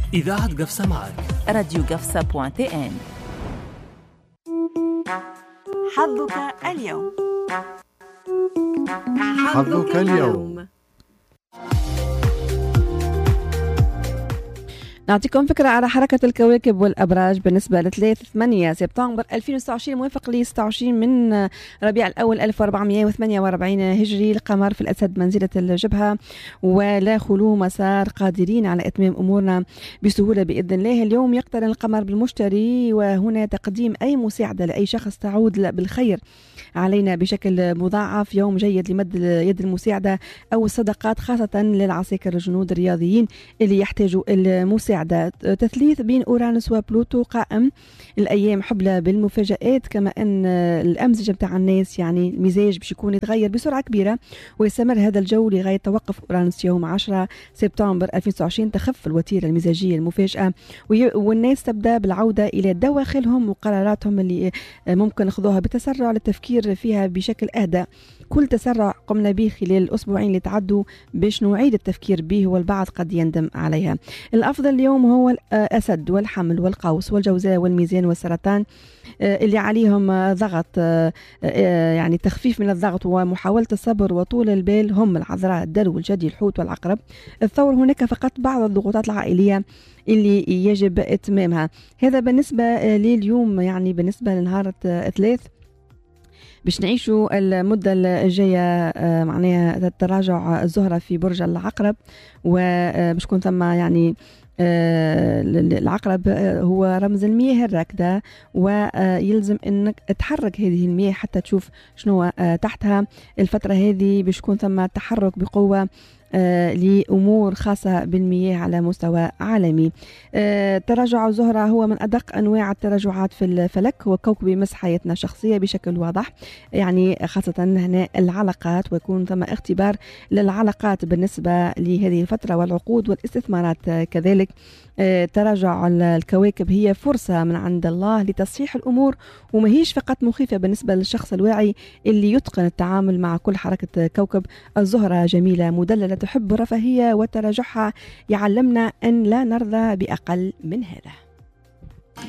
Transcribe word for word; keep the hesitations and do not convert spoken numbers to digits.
إذاعة قفصة معك راديو قفصة بوان تي ان. حظك اليوم. حظك اليوم. نعطيكم فكرة على حركة الكواكب والأبراج بالنسبة لثلاثة ثمانية سبتمبر ألفين وستة وعشرين موافق ل ستة وعشرين من ربيع الأول ألف وأربعمائة وثمانية وأربعين هجري. القمر في الأسد منزلة الجبهة ولا خلو مسار، قادرين على إتمام أمورنا بسهولة بإذن الله. اليوم يقترن القمر بالمشتري وهنا تقديم أي مساعدة لأي شخص تعود بالخير علينا بشكل مضاعف. يوم جيد لمد يد المساعدة أو الصدقات خاصة للعساكر الجنود الرياضيين اللي يحتاجوا المساعدة. تثليث بين أورانوس وبلوتو قائم. الأيام حبلة بالمفاجآت، كما أن الأمزجة متاع الناس يعني المزاج باش يكون يتغير بسرعة كبيرة ويستمر هذا الجو لغاية توقف أورانوس يوم عشرة سبتمبر ألفين وتسعة وعشرين. تخف الوتيرة المزاجية المفاجئة والناس تبدأ بالعودة إلى دواخلهم وقراراتهم اللي ممكن أخذوها بتسرع للتفكير فيها بشكل أهدى. كل تسرع قمنا به خلال الأسبوعين اللي تعدوا باش نعيد التفكير به والبعض قد يندم عليها. الأفضل اليوم هو الأسد والحمل والقوس والجوزاء والميزان والسرطان اللي عليهم ضغط، يعني تخفيف من الضغط ومحاولة الصبر وطول البال. هم العذراء، الدلو، الجدي، الحوت والعقرب. الثور هناك فقط بعض الضغوطات العائلية اللي يجب إتمامها. هذا بالنسبة لليوم، يعني بالنسبة لنهار ثلاث باش نعيشوا المدة الجاية معناها تراجع الزهرة في برج العقرب، وباش تكون ثم يعني العقرب هو رمز المياه الراكدة ويلزم انك تحرك هذه المياه حتى تشوف شنو تحتها. الفترة هذه باش تكون ثم تحرك بقوة آه لأمور خاصة بالمياه على مستوى عالمي. آه تراجع الزهرة هو من أدق أنواع التراجعات في الفلك، وكوكب يمس حياتنا الشخصية بشكل واضح، يعني خاصة هنا العلاقات، ويكون ثم اختبار للعلاقات بالنسبة لهذه الفترة والعقود والاستثمارات. آه كذلك آه تراجع الكواكب هي فرصة من عند الله لتصحيح الأمور، وما هيش فقط مخيفة بالنسبة للشخص الواعي اللي يتقن التعامل مع كل حركة كوكب. الزهرة جميلة مدللة تحب الرفاهية، وتراجعها يعلمنا أن لا نرضى بأقل من هذا.